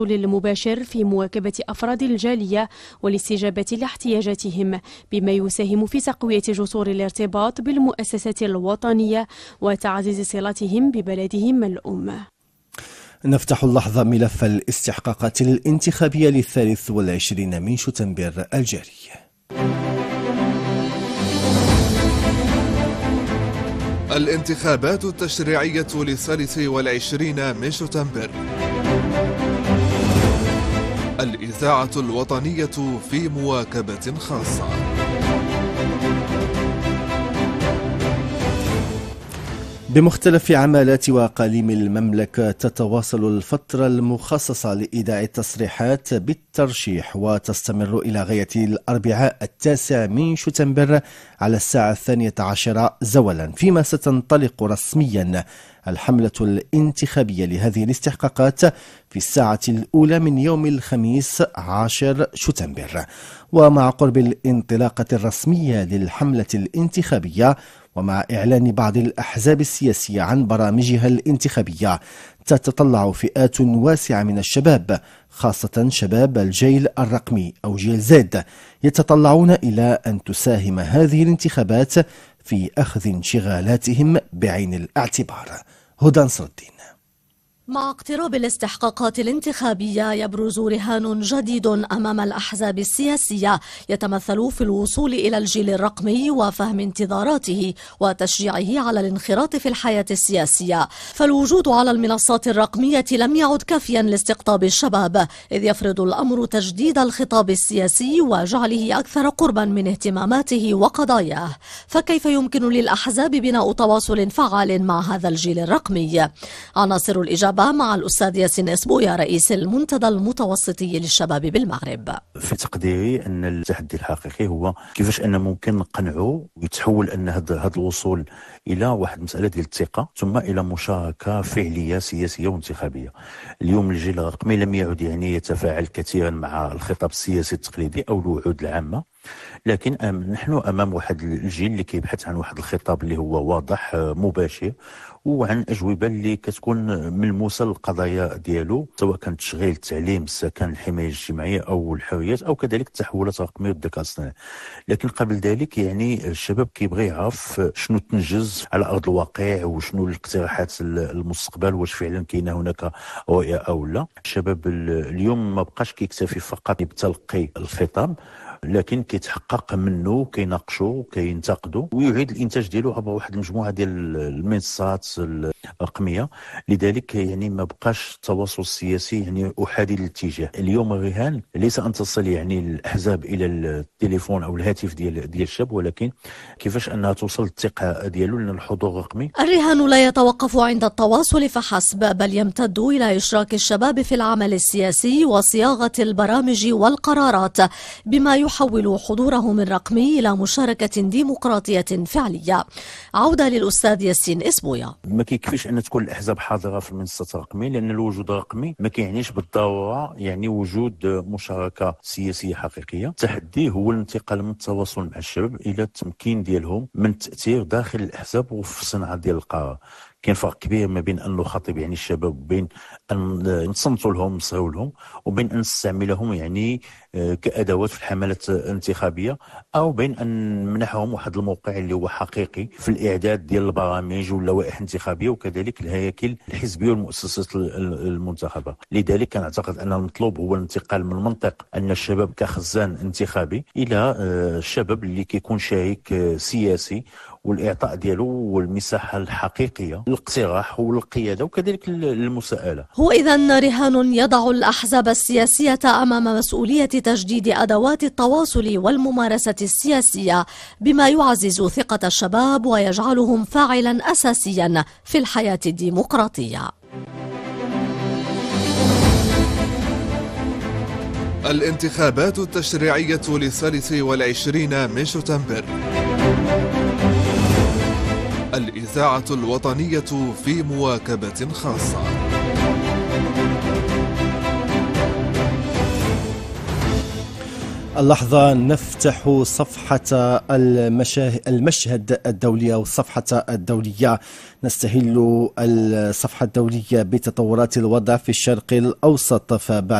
المباشر في مواكبة أفراد الجالية والاستجابة لاحتياجاتهم، بما يساهم في تقوية جسور الارتباط بالمؤسسات الوطنية وتعزيز صلتهم ببلدهم الأم. نفتح اللحظة ملف الاستحقاقات الانتخابية ل23 من شتنبر الجاري. الانتخابات التشريعية ل23 من شتنبر. الإذاعة الوطنية في مواكبة خاصة. بمختلف عمالات وأقاليم المملكة تتواصل الفترة المخصصة لإيداع التصريحات بالترشيح، وتستمر إلى غاية الأربعاء 9 من شتنبر على الساعة 12 زولا، فيما ستنطلق رسميا الحملة الانتخابية لهذه الاستحقاقات في الساعة الأولى من يوم الخميس 10 شتنبر. ومع قرب الانطلاقة الرسمية للحملة الانتخابية ومع إعلان بعض الأحزاب السياسية عن برامجها الانتخابية، تتطلع فئات واسعة من الشباب، خاصة شباب الجيل الرقمي أو جيل زد، يتطلعون إلى أن تساهم هذه الانتخابات في أخذ انشغالاتهم بعين الاعتبار. هدى نصر الدين. مع اقتراب الاستحقاقات الانتخابية يبرز رهان جديد أمام الأحزاب السياسية يتمثل في الوصول إلى الجيل الرقمي وفهم انتظاراته وتشجيعه على الانخراط في الحياة السياسية. فالوجود على المنصات الرقمية لم يعد كافيا لاستقطاب الشباب، إذ يفرض الأمر تجديد الخطاب السياسي وجعله أكثر قربا من اهتماماته وقضاياه. فكيف يمكن للأحزاب بناء تواصل فعال مع هذا الجيل الرقمي؟ عناصر الإجابة مع الأستاذ ياسين إسبويا، رئيس المنتدى المتوسطي للشباب بالمغرب. في تقديري أن التحدي الحقيقي هو كيفاش أن ممكن نقنعوا ويتحول أن هذا الوصول إلى واحد مسألة ديال الثقة ثم إلى مشاركة فعلية سياسية وانتخابية. اليوم الجيل الرقمي لم يعد يتفاعل كثيرا مع الخطاب السياسي التقليدي أو الوعود العامة، لكن نحن أمام واحد الجيل اللي كيبحث عن واحد الخطاب اللي هو واضح مباشر وعن أجوبة اللي كتكون ملموسة للقضايا ديالو، سواء كان تشغيل، التعليم، السكن، الحماية الاجتماعية أو الحريات أو كذلك التحولات الرقمية والذكاء الاصطناعي. لكن قبل ذلك الشباب كيبغي يعرف شنو تنجز على أرض الواقع وشنو الاقتراحات المستقبل، واش فعلا كاينة هناك رؤية أو لا. الشباب اليوم ما بقاش كيكتفي فقط بتلقي الخطاب، لكن كيتحقق منه، كيناقشوا، كينتقدوا ويعيد الانتاج ديالو عبر واحد المجموعه ديال المنصات الرقميه. لذلك ما بقاش التواصل السياسي احادي الاتجاه. اليوم الرهان ليس ان تصل الاحزاب الى التليفون او الهاتف ديال الشاب، ولكن كيفاش انها توصل الثقه ديالو لان الحضور الرقمي. الرهان لا يتوقف عند التواصل فحسب، بل يمتد الى اشراك الشباب في العمل السياسي وصياغه البرامج والقرارات، بما يحول حضورهم الرقمي إلى مشاركة ديمقراطية فعلية. عودة للأستاذ ياسين إسبويا. ما كيكفيش أن تكون الأحزاب حاضرة في المنصات الرقمية، لأن الوجود الرقمي ما كيعنيش بالضرورة وجود مشاركة سياسية حقيقية. التحدي هو الانتقال من التواصل مع الشباب إلى التمكين ديالهم من التأثير داخل الأحزاب وفي الصناعة ديال القرار. كاين فرق كبير ما بين ان نخاطب الشباب، وبين ان نصنتوا لهم، نصغروا لهم، وبين ان نستعملهم كادوات في الحملات الانتخابيه، او بين ان نمنحهم واحد الموقع اللي هو حقيقي في الاعداد ديال البرامج واللوائح الانتخابيه وكذلك الهياكل الحزبيه والمؤسسات المنتخبه. لذلك كنعتقد ان المطلوب هو الانتقال من منطق ان الشباب كخزان انتخابي الى الشباب اللي كيكون شريك سياسي، والإعطاء ديالو والمساحة الحقيقية للاقتراح والقيادة وكذلك المساءلة. هو إذن رهان يضع الأحزاب السياسية أمام مسؤولية تجديد أدوات التواصل والممارسة السياسية، بما يعزز ثقة الشباب ويجعلهم فاعلا أساسيا في الحياة الديمقراطية. الانتخابات التشريعية ل23 من شتنبر. الإذاعة الوطنية في مواكبة خاصة. اللحظة نفتح صفحة المشهد الدولي أو الصفحة الدولية. نستهل الصفحة الدولية بتطورات الوضع في الشرق الأوسط. فبعد